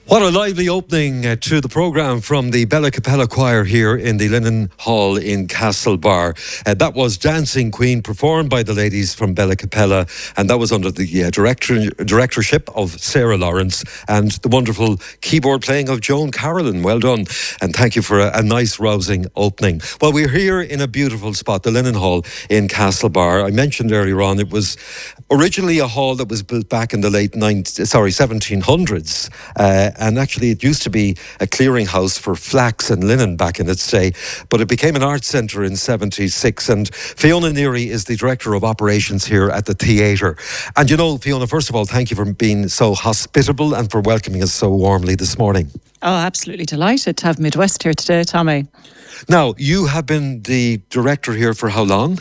What a lively opening to the programme from the Bella Capella Choir here in the Linen Hall in Castlebar. That was Dancing Queen, performed by the ladies from Bella Capella, and that was under the directorship of Sarah Lawrence and the wonderful keyboard playing of Joan Carolyn. Well done, and thank you for a nice, rousing opening. Well, we're here in a beautiful spot, the Linen Hall in Castlebar. I mentioned earlier on it was originally a hall that was built back in the late 1700s. And actually it used to be a clearinghouse for flax and linen back in its day, but it became an arts centre in 76. And Fiona Neary is the Director of Operations here at the theatre. And you know, Fiona, first of all, thank you for being so hospitable and for welcoming us so warmly this morning. Oh, absolutely delighted to have Midwest here today, Tommy. Now, you have been the director here for how long?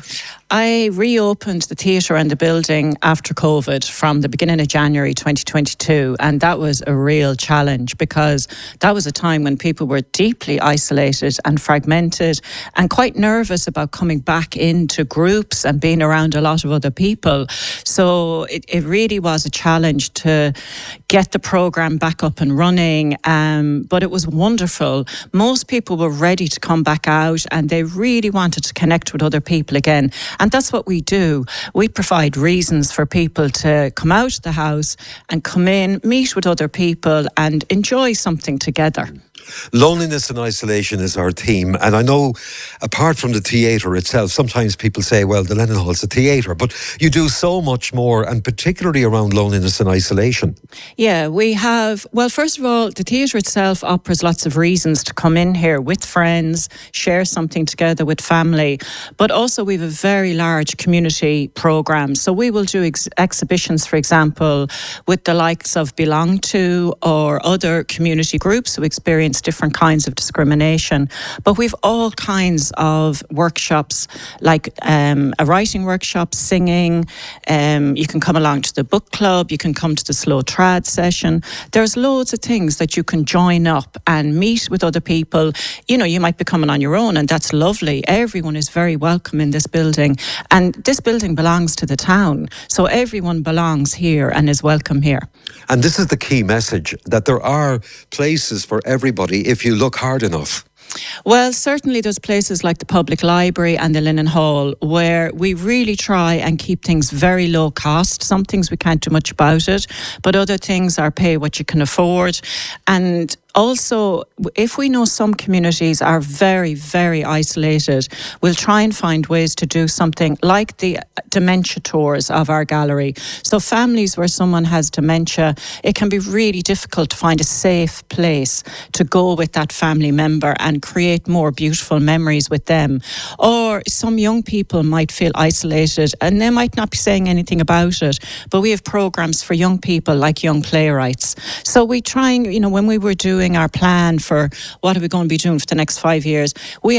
I reopened the theatre and the building after COVID from the beginning of January 2022, and that was a real challenge because that was a time when people were deeply isolated and fragmented and quite nervous about coming back into groups and being around a lot of other people. So it really was a challenge to get the programme back up and running, but it was wonderful. Most people were ready to come back out and they really wanted to connect with other people again. And that's what we do. We provide reasons for people to come out of the house and come in, meet with other people and enjoy something together. Loneliness and isolation is our theme, and I know apart from the theatre itself, sometimes people say, well, the Linen Hall is a theatre, but you do so much more, and particularly around loneliness and isolation. Yeah, we have, well, first of all, the theatre itself offers lots of reasons to come in here with friends, share something together with family, but also we have a very large community programme. So we will do exhibitions, for example, with the likes of Belong To or other community groups who experience different kinds of discrimination. But we've all kinds of workshops, like a writing workshop, singing. You can come along to the book club. You can come to the slow trad session. There's loads of things that you can join up and meet with other people. You know, you might be coming on your own, and that's lovely. Everyone is very welcome in this building. And this building belongs to the town. So everyone belongs here and is welcome here. And this is the key message, that there are places for everybody if you look hard enough. Well, certainly there's places like the Public Library and the Linen Hall where we really try and keep things very low cost. Some things we can't do much about it, but other things are pay what you can afford. And also, if we know some communities are very, very isolated, we'll try and find ways to do something like the dementia tours of our gallery. So families where someone has dementia, it can be really difficult to find a safe place to go with that family member and create more beautiful memories with them. Or some young people might feel isolated and they might not be saying anything about it, but we have programs for young people like Young Playwrights. So we try and, you know, when we were doing our plan for what are we going to be doing for the next 5 years, we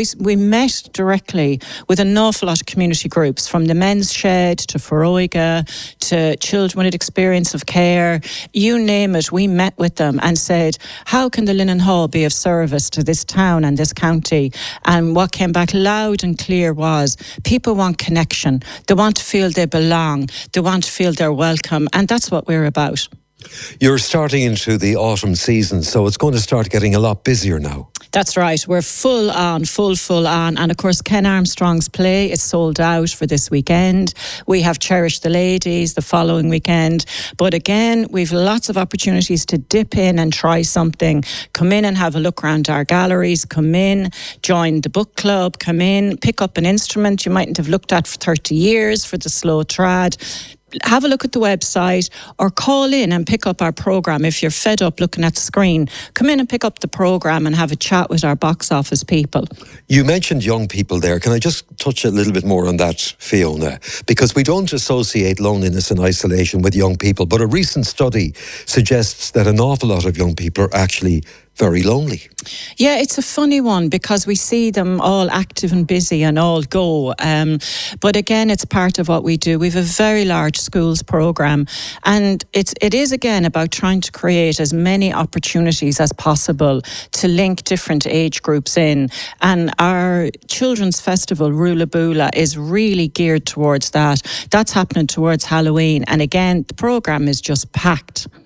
met directly with an awful lot of community groups, from the Men's Shed to Feroiga to Children with Experience of Care, you name it. We met with them and said, how can the Linen Hall be of service to this town and this county? And what came back loud and clear was people want connection. They want to feel they belong. They want to feel they're welcome. And that's what we're about. You're starting into the autumn season, so it's going to start getting a lot busier now. That's right. We're full on. And of course, Ken Armstrong's play is sold out for this weekend. We have Cherish the Ladies the following weekend. But again, we've lots of opportunities to dip in and try something. Come in and have a look around our galleries. Come in, join the book club. Come in, pick up an instrument you mightn't have looked at for 30 years for the slow trad. Have a look at the website or call in and pick up our programme. If you're fed up looking at the screen, come in and pick up the programme and have a chat with our box office people. You mentioned young people there. Can I just touch a little bit more on that, Fiona? Because we don't associate loneliness and isolation with young people, but a recent study suggests that an awful lot of young people are actually very lonely. Yeah, it's a funny one because we see them all active and busy and all go. But again, it's part of what we do. We have a very large schools programme, and it is again about trying to create as many opportunities as possible to link different age groups in. And our children's festival, Rulabula, is really geared towards that. That's happening towards Halloween. And again, the programme is just packed.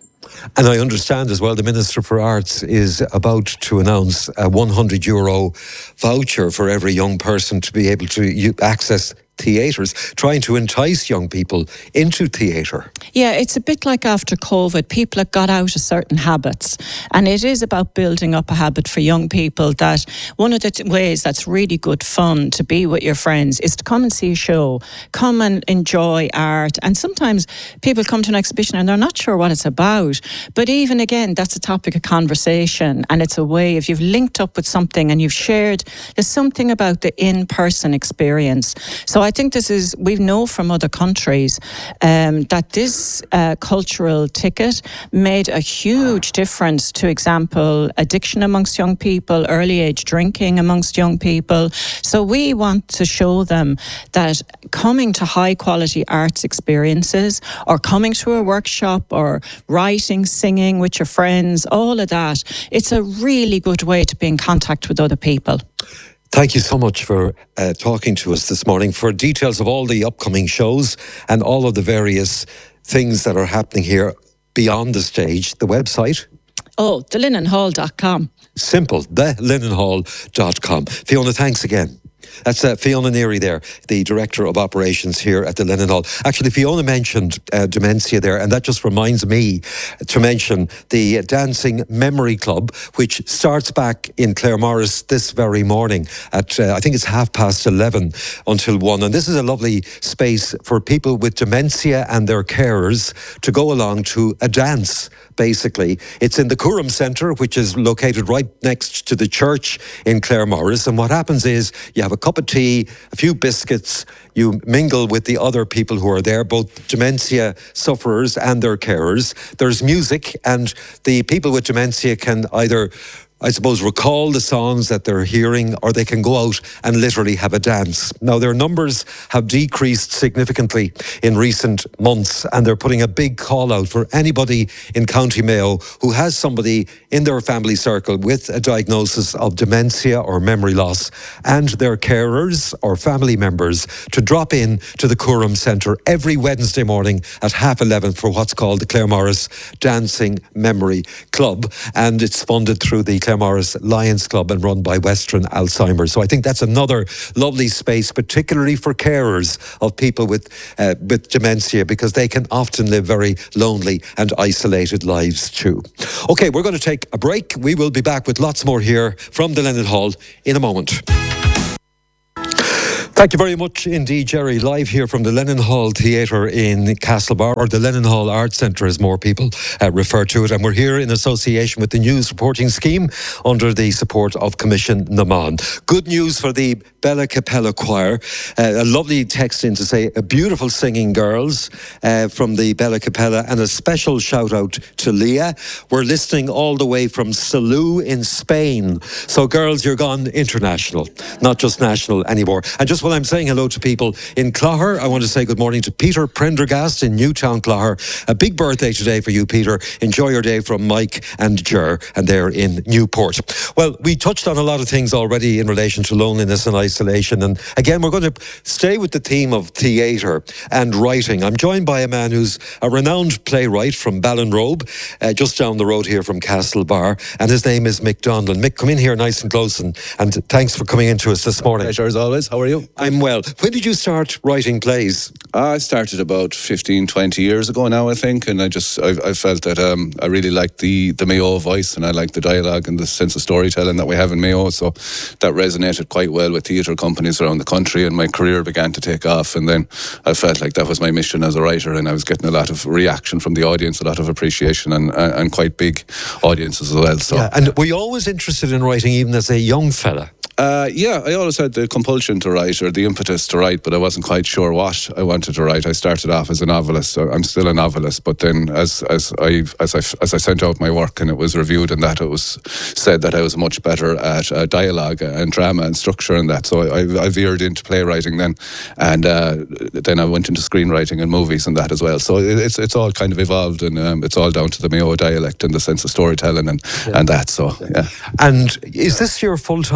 And I understand as well the Minister for Arts is about to announce a €100 voucher for every young person to be able to access theatres, trying to entice young people into theatre. Yeah, it's a bit like after COVID. People have got out of certain habits, and it is about building up a habit for young people that one of the ways that's really good fun to be with your friends is to come and see a show, come and enjoy art. And sometimes people come to an exhibition and they're not sure what it's about. But even again, that's a topic of conversation, and it's a way, if you've linked up with something and you've shared, there's something about the in-person experience. So I think we know from other countries that this cultural ticket made a huge difference to, example, addiction amongst young people, early age drinking amongst young people. So we want to show them that coming to high quality arts experiences, or coming to a workshop, or writing, singing with your friends, all of that, it's a really good way to be in contact with other people. Thank you so much for talking to us this morning. For details of all the upcoming shows and all of the various things that are happening here beyond the stage, the website? Oh, thelynenhall.com. Simple, thelynenhall.com. Fiona, thanks again. That's Fiona Neary there, the Director of Operations here at the Lennon Hall. Actually, Fiona mentioned dementia there, and that just reminds me to mention the Dancing Memory Club, which starts back in Claremorris this very morning at, I think it's 11:30 until 1. And this is a lovely space for people with dementia and their carers to go along to a dance. Basically, it's in the Curram Centre, which is located right next to the church in Claremorris. And what happens is you have a cup of tea, a few biscuits, you mingle with the other people who are there, both dementia sufferers and their carers. There's music, and the people with dementia can either, I suppose, recall the songs that they're hearing, or they can go out and literally have a dance. Now, their numbers have decreased significantly in recent months, and they're putting a big call out for anybody in County Mayo who has somebody in their family circle with a diagnosis of dementia or memory loss, and their carers or family members to drop in to the Curram Centre every Wednesday morning at 11:30 for what's called the Claremorris Dancing Memory Club, and it's funded through the Claremorris Lions Club and run by Western Alzheimer's. So I think that's another lovely space, particularly for carers of people with dementia, because they can often live very lonely and isolated lives too. Okay, we're going to take a break. We will be back with lots more here from the Lennon Hall in a moment. Thank you very much indeed, Jerry. Live here from the Lennon Hall Theatre in Castlebar, or the Lennon Hall Arts Centre as more people refer to it. And we're here in association with the News Reporting Scheme under the support of Commission Naman. Good news for the Bella Capella Choir. A lovely text in to say, beautiful singing girls from the Bella Capella, and a special shout out to Leah. We're listening all the way from Salou in Spain. So girls, you're gone international, not just national anymore. And just while I'm saying hello to people in Clogher, I want to say good morning to Peter Prendergast in Newtown, Clogher. A big birthday today for you, Peter. Enjoy your day from Mike and Ger, and they're in Newport. Well, we touched on a lot of things already in relation to loneliness and isolation. And again, we're going to stay with the theme of theatre and writing. I'm joined by a man who's a renowned playwright from Ballinrobe, just down the road here from Castlebar, and his name is Mick Donlan. Mick, come in here nice and close, and thanks for coming in to us this morning. Pleasure as always. How are you? I'm well. When did you start writing plays? I started about 15, 20 years ago now, I think, and I felt that I really liked the Mayo voice, and I liked the dialogue and the sense of storytelling that we have in Mayo, so that resonated quite well with theatre companies around the country, and my career began to take off, and then I felt like that was my mission as a writer, and I was getting a lot of reaction from the audience, a lot of appreciation, and quite big audiences as well. So. Yeah, and were you always interested in writing, even as a young fella? Yeah, I always had the compulsion to write, or the impetus to write, but I wasn't quite sure what I wanted to write. I started off as a novelist. So I'm still a novelist, but then as I sent out my work and it was reviewed, and that it was said that I was much better at dialogue and drama and structure and that. So I veered into playwriting then, and then I went into screenwriting and movies and that as well. So it's all kind of evolved, and it's all down to the Mayo dialect and the sense of storytelling and that. So yeah. And is this your full-time occupation?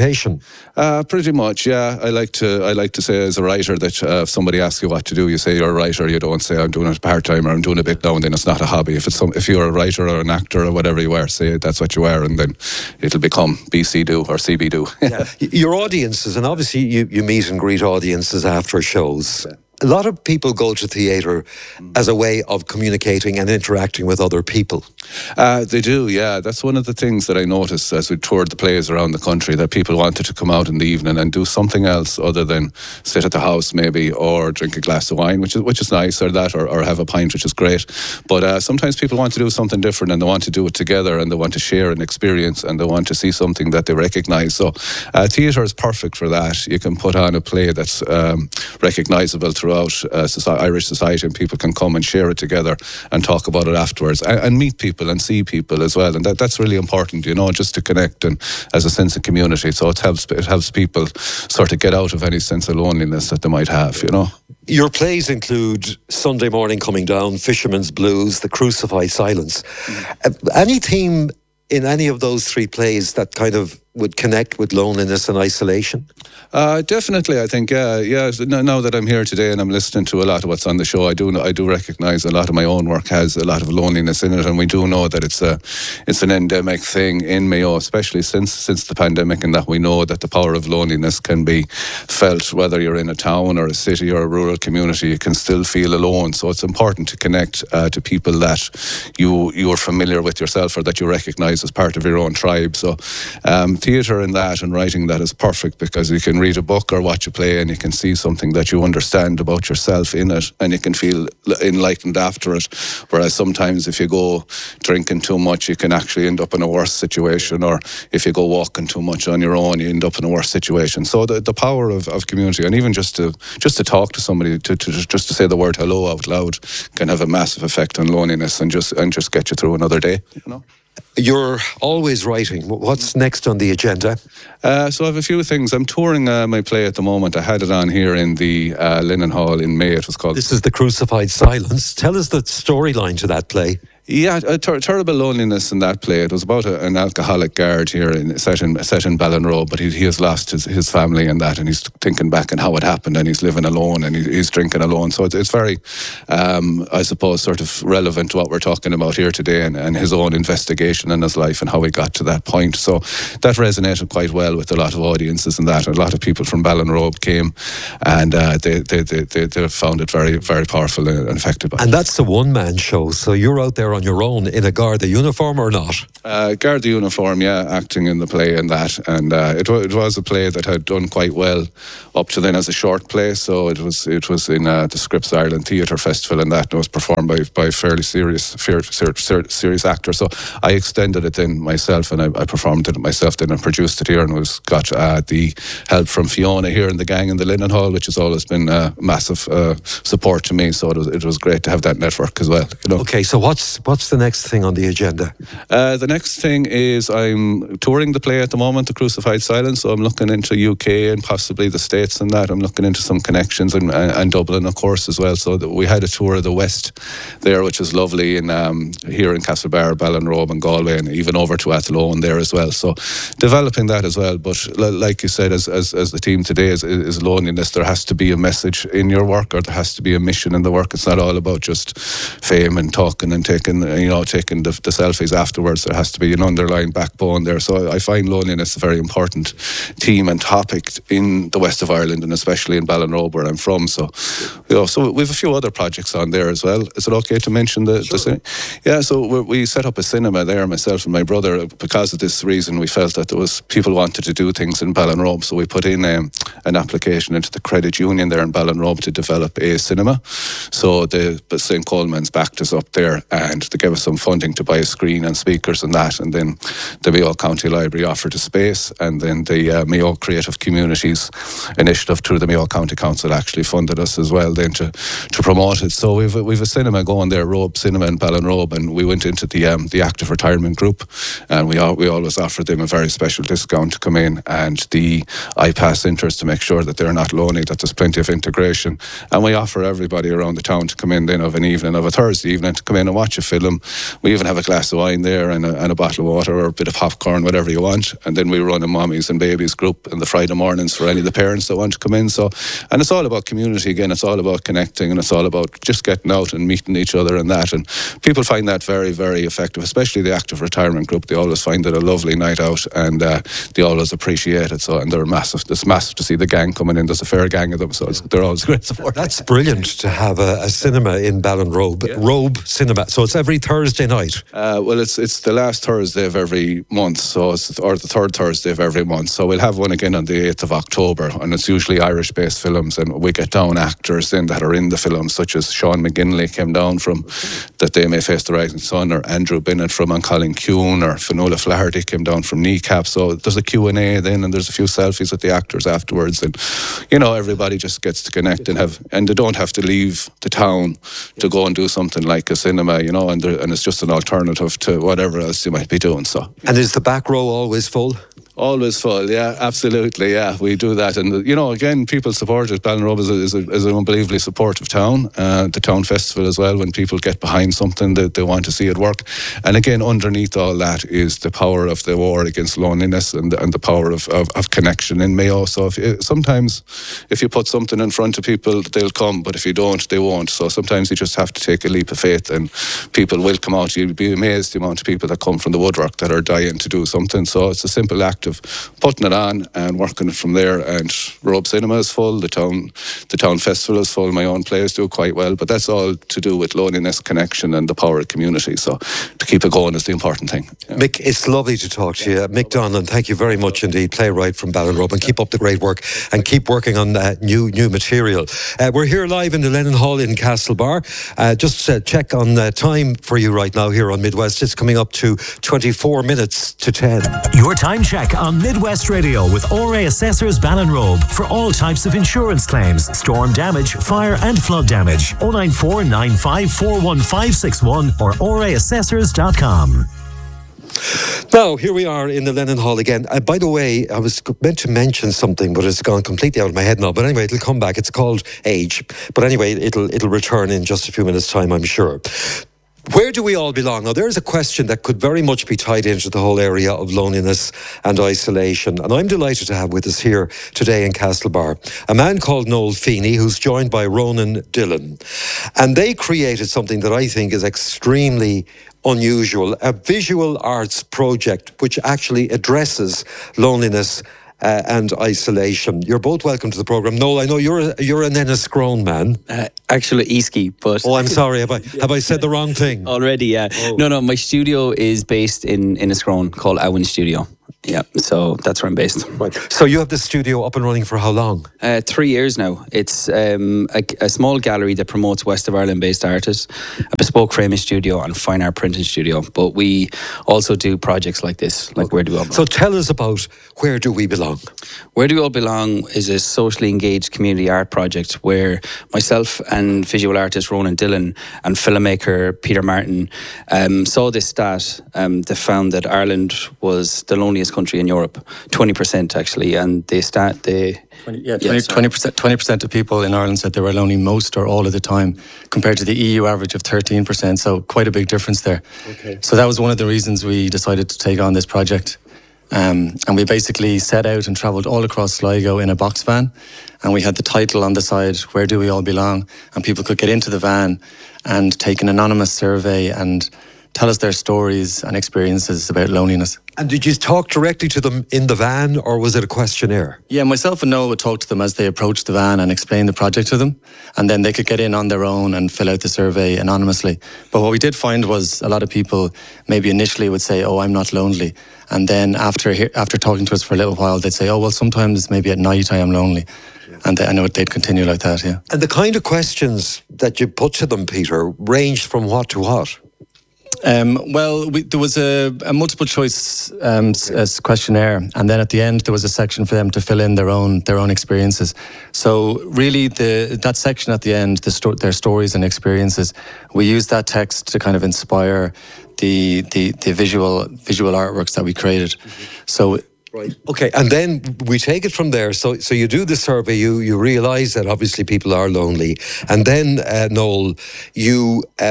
occupation. Pretty much, yeah. I like to say as a writer that if somebody asks you what to do, you say you're a writer. You don't say I'm doing it part-time or I'm doing a bit now and then. It's not a hobby. If you're a writer or an actor or whatever you are, say that's what you are, and then it'll become BC do or CB do. Yeah. Your audiences, and obviously you meet and greet audiences after shows. A lot of people go to theatre as a way of communicating and interacting with other people. They do, yeah. That's one of the things that I noticed as we toured the plays around the country, that people wanted to come out in the evening and do something else other than sit at the house maybe, or drink a glass of wine, which is nice, or have a pint, which is great. But sometimes people want to do something different, and they want to do it together, and they want to share an experience, and they want to see something that they recognise. So theatre is perfect for that. You can put on a play that's recognisable throughout Irish society, and people can come and share it together and talk about it afterwards, and meet people and see people as well, and that's really important, just to connect and as a sense of community. So it helps people sort of get out of any sense of loneliness that they might have. Your plays include Sunday Morning Coming Down, Fisherman's Blues, The Crucified Silence. Any theme in any of those three plays that kind of would connect with loneliness and isolation? Definitely, I think, yeah. Now that I'm here today and I'm listening to a lot of what's on the show, I do recognise a lot of my own work has a lot of loneliness in it, and we do know that it's an endemic thing in Mayo, especially since the pandemic, and that we know that the power of loneliness can be felt whether you're in a town or a city or a rural community. You can still feel alone, so it's important to connect to people that you are familiar with yourself, or that you recognise as part of your own tribe. So theatre and writing that is perfect, because you can read a book or watch a play and you can see something that you understand about yourself in it, and you can feel enlightened after it. Whereas sometimes if you go drinking too much, you can actually end up in a worse situation, or if you go walking too much on your own, you end up in a worse situation. So the power of community, and even just to talk to somebody, just to say the word hello out loud, can have a massive effect on loneliness and just get you through another day. You're always writing. What's next on the agenda? So I have a few things. I'm touring my play at the moment. I had it on here in the Linen Hall in May. It was called... This is The Crucified Silence. Tell us the storyline to that play. Yeah, terrible loneliness in that play. It was about an alcoholic guard here set in Ballinrobe, but he has lost his family and that, and he's thinking back on how it happened, and he's living alone, and he's drinking alone. So it's very, I suppose, sort of relevant to what we're talking about here today, and his own investigation in his life and how he got to that point. So that resonated quite well with a lot of audiences, and that a lot of people from Ballinrobe came, and they found it very, very powerful and effective. And that's the one-man show, so you're out there on your own in a Garda uniform or not? Garda uniform, yeah, acting in the play and that. And it was a play that had done quite well up to then as a short play. So it was in the Scripps Ireland Theatre Festival, and that, and it was performed by a fairly serious actor. So I extended it then myself, and I performed it myself then and produced it here, and got the help from Fiona here in the gang in the Linen Hall, which has always been a massive support to me. So it was great to have that network as well. Okay, so what's the next thing on the agenda? The next thing is I'm touring the play at the moment, The Crucified Silence. So I'm looking into UK and possibly the States and that. I'm looking into some connections and Dublin, of course, as well. So we had a tour of the West there, which is lovely, and here in Castlebar, Ballinrobe and Galway, and even over to Athlone there as well. So developing that as well. But like you said, as the team today is loneliness, there has to be a message in your work, or there has to be a mission in the work. It's not all about just fame and talking and taking the selfies afterwards. There has to be an underlying backbone there. So I find loneliness a very important theme and topic in the west of Ireland, and especially in Ballinrobe, where I'm from. So, so we have a few other projects on there as well. Is it okay to mention the cinema? Yeah, so we set up a cinema there, myself and my brother. Because of this reason, we felt that people wanted to do things in Ballinrobe, so we put in an application into the credit union there in Ballinrobe to develop a cinema. So the St. Coleman's backed us up there, and they gave us some funding to buy a screen and speakers and that, and then the Mayo County Library offered a space, and then the Mayo Creative Communities Initiative through the Mayo County Council actually funded us as well then to promote it. So we've a cinema going there, Robe Cinema in Ballinrobe, and we went into the active retirement group, and we always offered them a very special discount to come in, and the iPass interest to make sure that they're not lonely, that there's plenty of integration. And we offer everybody around the town to come in then of a Thursday evening to come in and watch a film film. We even have a glass of wine there and a bottle of water or a bit of popcorn, whatever you want. And then we run a mommies and babies group in the Friday mornings for any of the parents that want to come in. So, and it's all about community again. It's all about connecting, and it's all about just getting out and meeting each other and that. And people find that very, very effective, especially the active retirement group. They always find it a lovely night out, and they always appreciate it. So, and they're massive. It's massive to see the gang coming in. There's a fair gang of them, so they're always great support. That's brilliant to have a cinema in Ballinrobe, Robe Cinema. So it's every Thursday night. Well, it's the last Thursday of every month, or the third Thursday of every month. So we'll have one again on the 8th of October, and it's usually Irish-based films, and we get down actors in that are in the films, such as Sean McGinley came down from That They May Face the Rising Sun, or Andrew Bennett from Colin Kuhn, or Finola Flaherty came down from Kneecap. So there's a Q&A then, and there's a few selfies with the actors afterwards, and everybody just gets to connect and they don't have to leave the town to go and do something like a cinema, and it's just an alternative to whatever else you might be doing. So, and is the back row always full? Always full, yeah, absolutely, yeah. We do that, and again, people support it. Ballinrobe is an unbelievably supportive town. The town festival as well. When people get behind something, that they want to see it work. And again, underneath all that is the power of the war against loneliness and the power of connection in Mayo. So sometimes, if you put something in front of people, they'll come. But if you don't, they won't. So sometimes you just have to take a leap of faith, and people will come out. You'll be amazed the amount of people that come from the woodwork that are dying to do something. So it's a simple act of putting it on and working it from there. And Robe Cinema is full, the town festival is full, my own players do quite well, but that's all to do with loneliness, connection and the power of community. So to keep it going is the important thing. Yeah. Mick, it's lovely to talk to you. Mick Donlan, thank you very much indeed, playwright from Ballinrobe, and keep up the great work and keep working on new material. We're here live in the Lennon Hall in Castlebar. Just check on the time for you right now here on Midwest. It's coming up to 24 minutes to 10. Your time check on Midwest Radio with ORA Assessors Ballinrobe for all types of insurance claims, storm damage, fire and flood damage. 094 95 41561 or oraassessors.com. Now, here we are in the Lennon Hall again. By the way, I was meant to mention something, but it's gone completely out of my head now. But anyway, it'll come back. It's called Age. But anyway, it'll return in just a few minutes' time, I'm sure. Where do we all belong? Now, there's a question that could very much be tied into the whole area of loneliness and isolation. And I'm delighted to have with us here today in Castlebar a man called Noel Feeney, who's joined by Ronan Dillon. And they created something that I think is extremely unusual, a visual arts project which actually addresses loneliness and isolation. You're both welcome to the programme. Noel, I know you're an Enniscrone man. Actually, Easky, but... Oh, I'm sorry. Have I said the wrong thing? Already, yeah. Oh. No, my studio is based in Enniscrone called Owen Studio. Yeah, so that's where I'm based. Right. So you have the studio up and running for how long? 3 years now. It's a small gallery that promotes West of Ireland-based artists, a bespoke framing studio and fine art printing studio. But we also do projects like this, like Where Do We All Belong? So tell us about Where Do We Belong? Where Do We All Belong is a socially engaged community art project where myself and visual artist Ronan Dillon and filmmaker Peter Martin saw this stat that found that Ireland was the loneliest country in Europe, 20% actually, and 20% of people in Ireland said they were lonely most or all of the time, compared to the EU average of 13%. So quite a big difference there. Okay. So that was one of the reasons we decided to take on this project. And we basically set out and travelled all across Sligo in a box van, and we had the title on the side, Where Do We All Belong? And people could get into the van and take an anonymous survey and tell us their stories and experiences about loneliness. And did you talk directly to them in the van, or was it a questionnaire? Yeah, myself and Noel would talk to them as they approached the van and explain the project to them. And then they could get in on their own and fill out the survey anonymously. But what we did find was a lot of people maybe initially would say, oh, I'm not lonely. And then after talking to us for a little while, they'd say, oh, well, sometimes maybe at night I am lonely. Yeah. And I know they'd continue like that, yeah. And the kind of questions that you put to them, Peter, ranged from what to what? There was a multiple choice questionnaire, and then at the end there was a section for them to fill in their own experiences. So really, that section at the end, their stories and experiences, we used that text to kind of inspire the visual artworks that we created. Mm-hmm. So. Right. Okay, and then we take it from there. So you do the survey, you realise that obviously people are lonely, and then Noel, you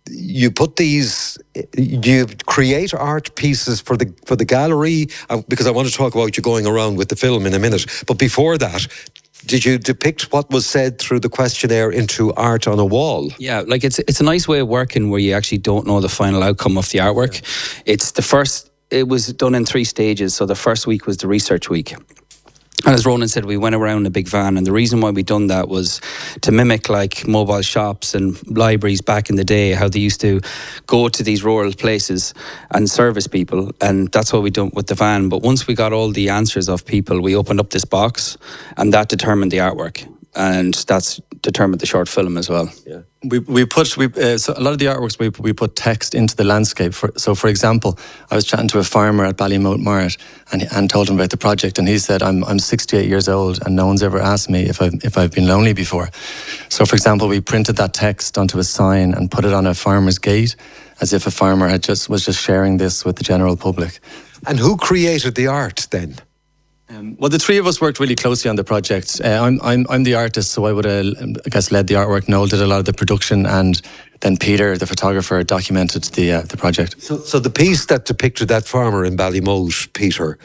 you put these, you create art pieces for the gallery, because I want to talk about you going around with the film in a minute. But before that, did you depict what was said through the questionnaire into art on a wall? Yeah, like it's a nice way of working where you actually don't know the final outcome of the artwork. Yeah. It was done in 3 stages. So the first week was the research week. And as Ronan said, we went around in a big van, and the reason why we done that was to mimic like mobile shops and libraries back in the day, how they used to go to these rural places and service people, and that's what we done with the van. But once we got all the answers of people, we opened up this box, and that determined the artwork, and that's determined the short film as well. Yeah. So a lot of the artworks we put text into the landscape. So for example, I was chatting to a farmer at Ballymote and told him about the project, and he said, I'm 68 years old and no one's ever asked me if I've been lonely before. So for example, we printed that text onto a sign and put it on a farmer's gate, as if a farmer was just sharing this with the general public. And who created the art then? Well, the 3 of us worked really closely on the project. I'm the artist, so I would have, I guess, led the artwork. Noel did a lot of the production, and then Peter, the photographer, documented the project. So the piece that depicted that farmer in Ballymote, Peter,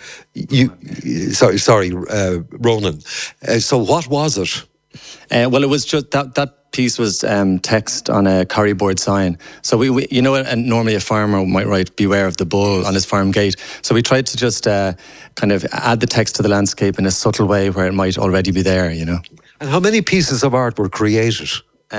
Ronan. So what was it? Well, it was just that piece was text on a curryboard sign. So we you know, and normally a farmer might write "Beware of the bull" on his farm gate. So we tried to just kind of add the text to the landscape in a subtle way where it might already be there, you know. And how many pieces of art were created?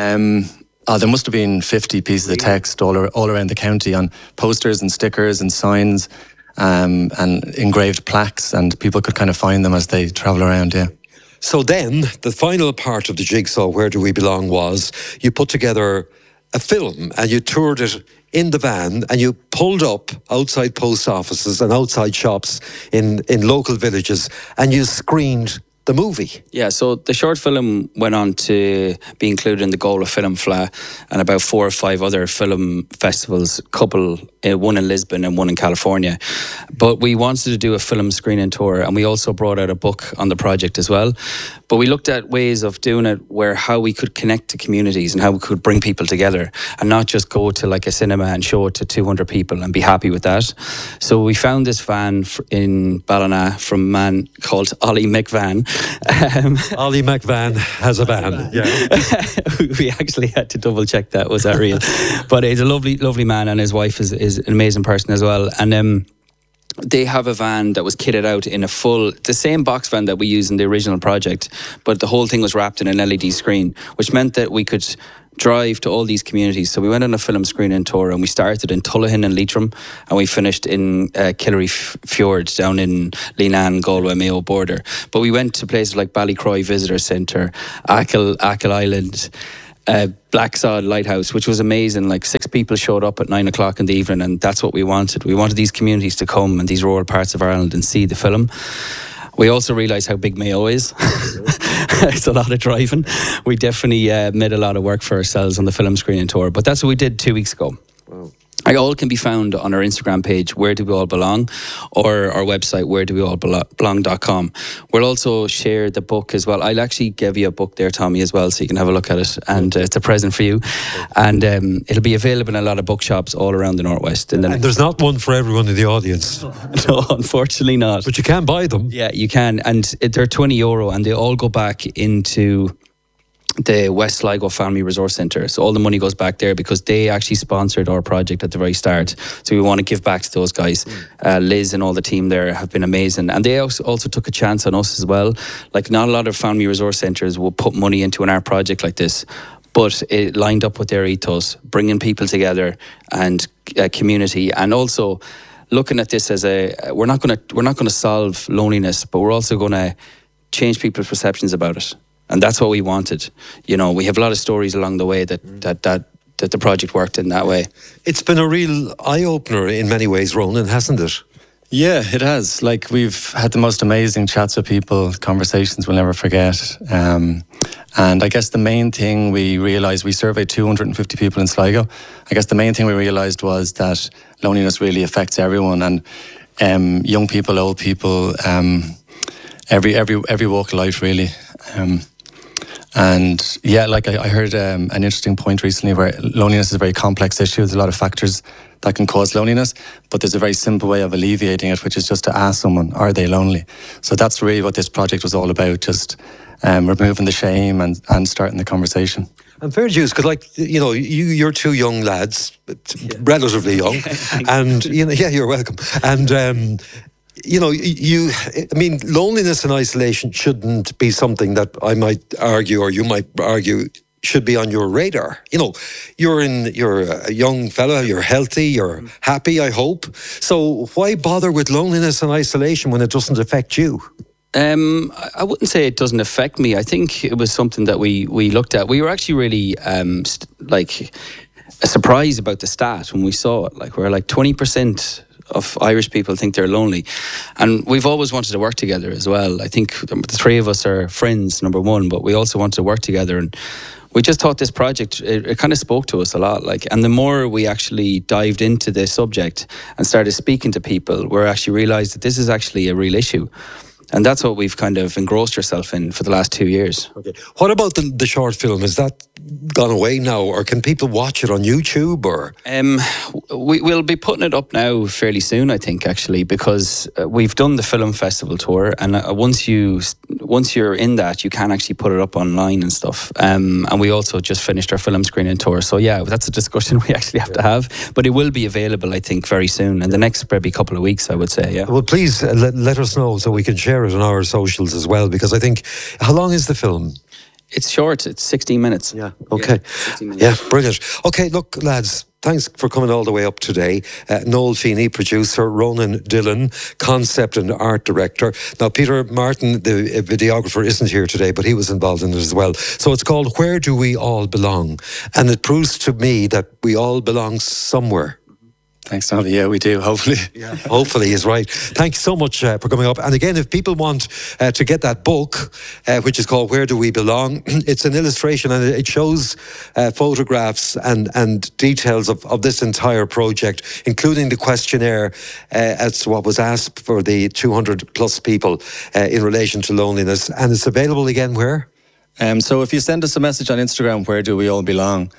There must have been 50 pieces of text all around the county on posters and stickers and signs, and engraved plaques, and people could kind of find them as they travel around, yeah. So then, the final part of the jigsaw, Where Do We Belong, was you put together a film and you toured it in the van, and you pulled up outside post offices and outside shops in local villages, and you screened the movie. Yeah, so the short film went on to be included in the Goal of Film Fleadh and about 4 or 5 other film festivals, one in Lisbon and one in California. But we wanted to do a film screening tour, and we also brought out a book on the project as well. But we looked at ways of doing it where how we could connect to communities and how we could bring people together and not just go to like a cinema and show it to 200 people and be happy with that. So we found this van in Ballina from a man called Ollie McVan. Ollie McVan has a van. Yeah. We actually had to double check that. Was that real? But he's a lovely, lovely man, and his wife is an amazing person as well. And they have a van that was kitted out in the same box van that we used in the original project, but the whole thing was wrapped in an LED screen, which meant that we could drive to all these communities. So we went on a film screening tour, and we started in Tullahin and Leitrim, and we finished in Killary Fjord down in Leenane, Galway, Mayo border. But we went to places like Ballycroy Visitor Centre, Achill Island, Blacksod Lighthouse, which was amazing. Like 6 people showed up at 9 o'clock in the evening, and that's what we wanted. We wanted these communities to come in these rural parts of Ireland and see the film. We also realised how big Mayo is. It's a lot of driving. We definitely made a lot of work for ourselves on the film screening tour, but that's what we did 2 weeks ago. Wow. It all can be found on our Instagram page, Where Do We All Belong, or our website, wheredoweallbelong.com. We'll also share the book as well. I'll actually give you a book there, Tommy, as well, so you can have a look at it. And it's a present for you. And it'll be available in a lot of bookshops all around the Northwest. And there's not one for everyone in the audience. No, unfortunately not. But you can buy them. Yeah, you can. And they're €20, and they all go back into the West Sligo Family Resource Centre. So all the money goes back there because they actually sponsored our project at the very start. So we want to give back to those guys. Liz and all the team there have been amazing. And they also took a chance on us as well. Like, not a lot of family resource centres will put money into an art project like this, but it lined up with their ethos, bringing people together and community, and also looking at this as we're not going to solve loneliness, but we're also going to change people's perceptions about it. And that's what we wanted. You know, we have a lot of stories along the way that the project worked in that way. It's been a real eye-opener in many ways, Ronan, hasn't it? Yeah, it has. Like, we've had the most amazing chats with people, conversations we'll never forget. And I guess the main thing we realised, we surveyed 250 people in Sligo. I guess the main thing we realised was that loneliness really affects everyone, and young people, old people, every walk of life really. And yeah, like I heard an interesting point recently where loneliness is a very complex issue. There's a lot of factors that can cause loneliness, but there's a very simple way of alleviating it, which is just to ask someone, are they lonely? So that's really what this project was all about, just removing the shame and starting the conversation. And fair dues, because you're two young lads, relatively young, and you're welcome. And loneliness and isolation shouldn't be something that I might argue, or you might argue, should be on your radar. You're a young fella, you're healthy, you're happy, I hope. So why bother with loneliness and isolation when it doesn't affect you? I wouldn't say it doesn't affect me. I think it was something that we looked at. We were actually really surprised about the stat when we saw it. Like, we're like 20% of Irish people think they're lonely, and we've always wanted to work together as well. I think the three of us are friends, number one, but we also wanted to work together, and we just thought this project, it kind of spoke to us a lot. And the more we actually dived into this subject and started speaking to people, we actually realised that this is actually a real issue. And that's what we've kind of engrossed ourselves in for the last 2 years. Okay. What about the short film? Is that gone away now, or can people watch it on YouTube? Or we'll be putting it up now fairly soon, I think, actually, because we've done the film festival tour, and once you're in that, you can actually put it up online and stuff. And we also just finished our film screening tour, so yeah, that's a discussion we actually have to have. But it will be available, I think, very soon, in the next probably couple of weeks, I would say. Yeah. Well, please let us know so we can share it on our socials as well, because I think, how long is the film? It's short. It's 16 minutes. Yeah. Okay. Yeah, brilliant. Okay, look, lads, thanks for coming all the way up today. Noel Feeney, producer, Ronan Dillon, concept and art director. Now, Peter Martin, the videographer, isn't here today, but he was involved in it as well. So it's called Where Do We All Belong? And it proves to me that we all belong somewhere. Thanks, Tommy. Yeah, we do, hopefully. Yeah. Hopefully is right. Thanks so much for coming up. And again, if people want to get that book, which is called Where Do We Belong? It's an illustration, and it shows photographs and details of this entire project, including the questionnaire as to what was asked for the 200 plus people in relation to loneliness. And it's available again where? So if you send us a message on Instagram, Where Do We All Belong?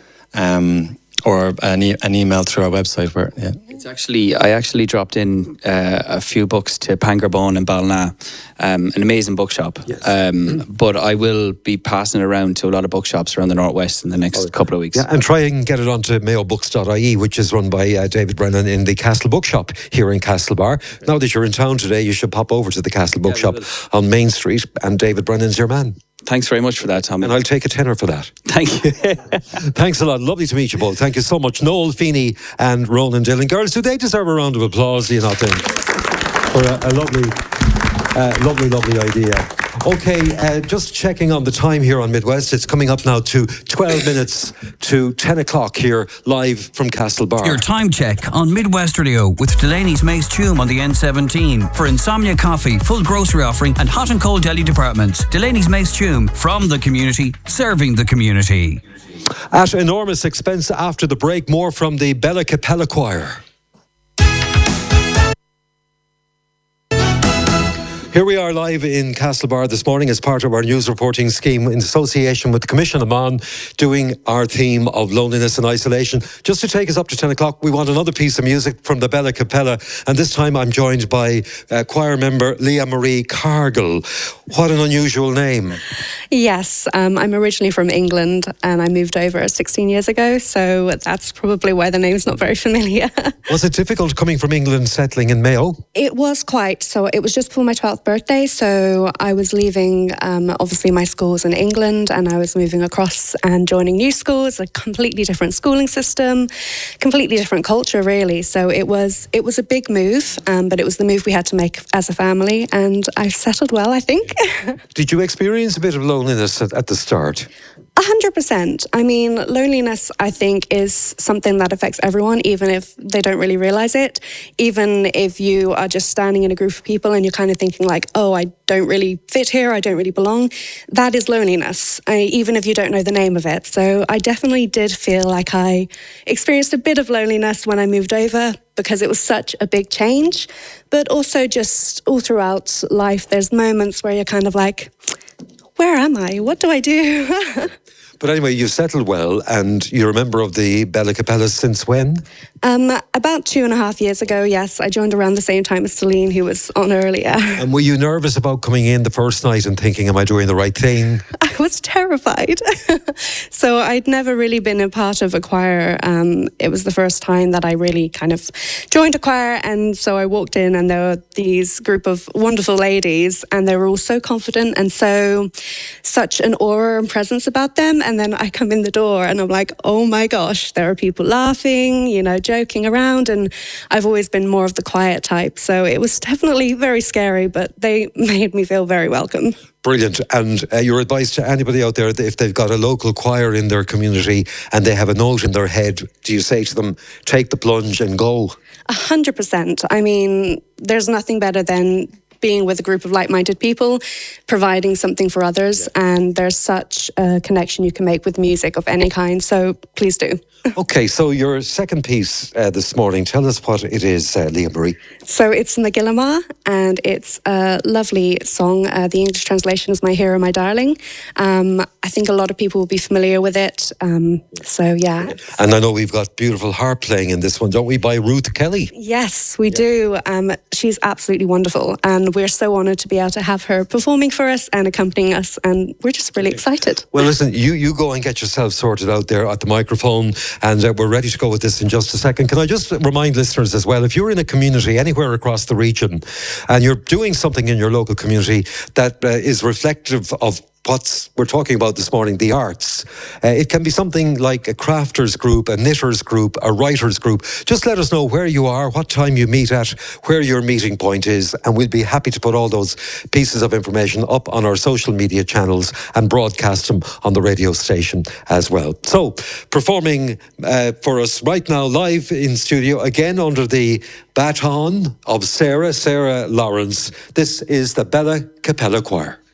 Or an email through our website. It's actually, I actually dropped in a few books to Pangerbone and Ballina, an amazing bookshop. Yes. But I will be passing it around to a lot of bookshops around the Northwest in the next couple of weeks. Yeah, and try and get it onto mayobooks.ie, which is run by David Brennan in the Castle Bookshop here in Castlebar. Now that you're in town today, you should pop over to the Castle Bookshop on Main Street, and David Brennan's your man. Thanks very much for that, Tommy. And I'll take a tenner for that. Thank you. Thanks a lot. Lovely to meet you both. Thank you so much. Noel Feeney and Ronan Dillon. Girls, do they deserve a round of applause, do you not think? For a lovely idea. Okay, just checking on the time here on Midwest. It's coming up now to 12 minutes to 10 o'clock here, live from Castlebar. Your time check on Midwest Radio with Delaney's Mace Tume on the N17. For Insomnia Coffee, full grocery offering and hot and cold deli departments. Delaney's Mace Tume, from the community, serving the community. At enormous expense after the break, more from the Bella Capella Choir. Here we are live in Castlebar this morning as part of our news reporting scheme in association with the Commission of Mon, doing our theme of loneliness and isolation. Just to take us up to 10 o'clock, we want another piece of music from the Bella Capella, and this time I'm joined by choir member Leah Marie Cargill. What an unusual name. Yes, I'm originally from England and I moved over 16 years ago, so that's probably why the name's not very familiar. Was it difficult coming from England, settling in Mayo? It was quite. So it was just before my 12th birthday, so I was leaving obviously my schools in England, and I was moving across and joining new schools, a completely different schooling system, completely different culture really. So it was a big move, but it was the move we had to make as a family, and I settled well, I think. Did you experience a bit of loneliness at the start? 100%. I mean, loneliness, I think, is something that affects everyone, even if they don't really realize it. Even if you are just standing in a group of people and you're kind of thinking like, oh, I don't really fit here, I don't really belong. That is loneliness, even if you don't know the name of it. So I definitely did feel like I experienced a bit of loneliness when I moved over, because it was such a big change. But also just all throughout life, there's moments where you're kind of like, where am I? What do I do? But anyway, you've settled well, and you're a member of the Bella Capella since when? About 2.5 years ago, yes. I joined around the same time as Celine, who was on earlier. And were you nervous about coming in the first night and thinking, am I doing the right thing? I was terrified. So I'd never really been a part of a choir. It was the first time that I really kind of joined a choir. And so I walked in and there were these group of wonderful ladies and they were all so confident and such an aura and presence about them. And then I come in the door and I'm like, oh my gosh, there are people laughing, joking around. And I've always been more of the quiet type. So it was definitely very scary, but they made me feel very welcome. Brilliant. And your advice to anybody out there, if they've got a local choir in their community and they have a note in their head, do you say to them, take the plunge and go? 100%. I mean, there's nothing better than being with a group of like-minded people, providing something for others, and there's such a connection you can make with music of any kind, so please do. Okay, so your second piece this morning, tell us what it is, Leah Marie. So it's Nagilama, and it's a lovely song. The English translation is My Hero, My Darling. I think a lot of people will be familiar with it, so yeah. And I know we've got beautiful harp playing in this one, don't we, by Ruth Kelly? Yes, we do. She's absolutely wonderful, and we're so honoured to be able to have her performing for us and accompanying us, and we're just really excited. Well, listen, you go and get yourself sorted out there at the microphone, and we're ready to go with this in just a second. Can I just remind listeners as well, if you're in a community anywhere across the region and you're doing something in your local community that is reflective of what we're talking about this morning, the arts. It can be something like a crafters group, a knitters group, a writers group. Just let us know where you are, what time you meet at, where your meeting point is, and we'll be happy to put all those pieces of information up on our social media channels and broadcast them on the radio station as well. So, performing for us right now live in studio, again under the baton of Sarah Lawrence, this is the Bella Capella Choir.